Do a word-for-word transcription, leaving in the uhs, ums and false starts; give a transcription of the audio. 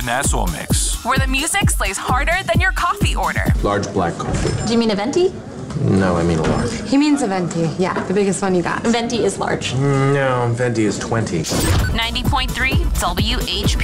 The Nassau Mix, where the music slays harder than your coffee order. Large black coffee. Do you mean a venti? No, I mean a large. He means a venti, yeah, the biggest one you got. Venti is large. No, venti is twenty. ninety point three W H P.